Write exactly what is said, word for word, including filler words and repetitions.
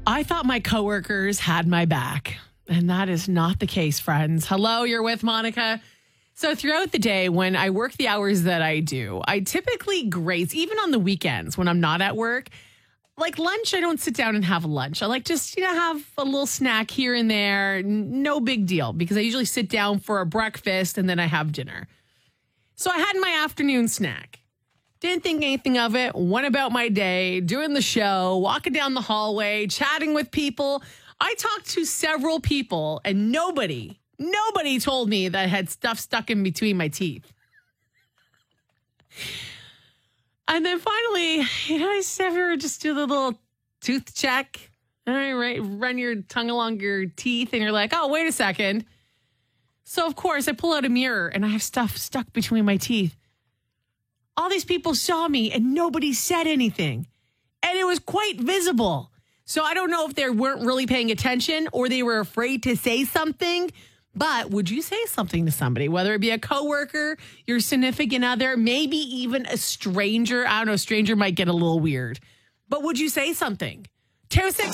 I thought my coworkers had my back, and that is not the case, friends. Hello, you're with Monica. So throughout the day, when I work the hours that I do, I typically graze, even on the weekends when I'm not at work. Like lunch, I don't sit down and have lunch. I like just, you know, have a little snack here and there. No big deal, because I usually sit down for a breakfast and then I have dinner. So I had my afternoon snack. Didn't think anything of it. Went about my day, doing the show, walking down the hallway, chatting with people. I talked to several people and nobody, nobody told me that I had stuff stuck in between my teeth. And then finally, you know, I just ever just do the little tooth check. All right, right, run your tongue along your teeth and you're like, oh, wait a second. So, of course, I pull out a mirror and I have stuff stuck between my teeth. All these people saw me and nobody said anything. And it was quite visible. So I don't know if they weren't really paying attention or they were afraid to say something. But would you say something to somebody, whether it be a coworker, your significant other, maybe even a stranger? I don't know, a stranger might get a little weird. But would you say something? two six